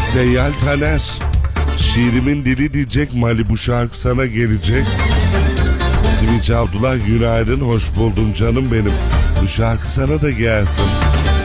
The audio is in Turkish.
Seyyal Taner, şiirimin dili diyecek, Mali bu şarkı sana gelecek. Sivinç Abdullah günaydın, hoş buldum canım benim. Bu şarkı sana da gelsin.